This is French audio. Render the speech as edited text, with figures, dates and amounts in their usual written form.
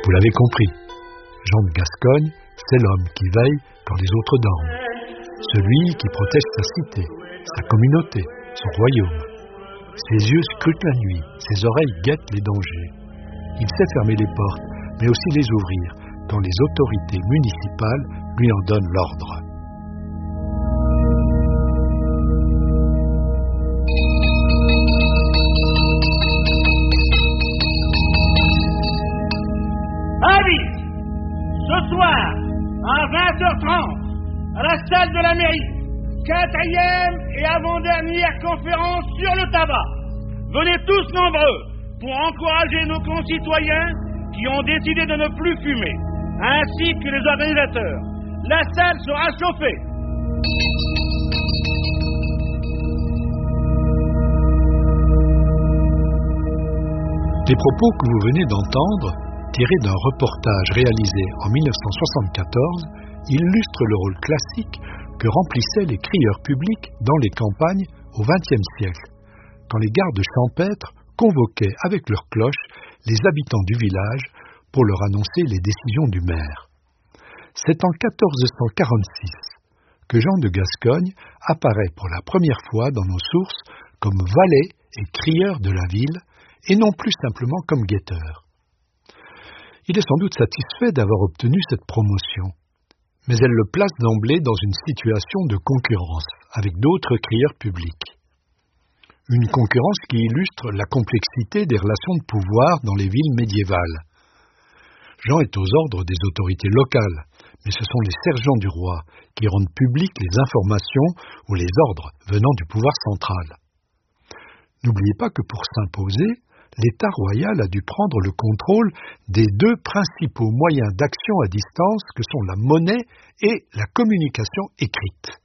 Vous l'avez compris, Jean de Gascogne, c'est l'homme qui veille quand les autres dorment. Celui qui protège sa cité, sa communauté, son royaume. Ses yeux scrutent la nuit, ses oreilles guettent les dangers. Il sait fermer les portes, mais aussi les ouvrir, quand les autorités municipales lui en donnent l'ordre. Avis! Ce soir, à 20h30, à la salle de la mairie, 4e et avant-dernière conférence sur le tabac. Venez tous nombreux pour encourager nos concitoyens qui ont décidé de ne plus fumer, ainsi que les organisateurs. La salle sera chauffée. Les propos que vous venez d'entendre, tirés d'un reportage réalisé en 1974, illustrent le rôle classique que remplissaient les crieurs publics dans les campagnes au XXe siècle, quand les gardes champêtres convoquaient avec leurs cloches les habitants du village pour leur annoncer les décisions du maire. C'est en 1446 que Jean de Gascogne apparaît pour la première fois dans nos sources comme valet et crieur de la ville, et non plus simplement comme guetteur. Il est sans doute satisfait d'avoir obtenu cette promotion, mais elle le place d'emblée dans une situation de concurrence avec d'autres crieurs publics. Une concurrence qui illustre la complexité des relations de pouvoir dans les villes médiévales. Jean est aux ordres des autorités locales, mais ce sont les sergents du roi qui rendent publiques les informations ou les ordres venant du pouvoir central. N'oubliez pas que pour s'imposer, l'État royal a dû prendre le contrôle des deux principaux moyens d'action à distance que sont la monnaie et la communication écrite.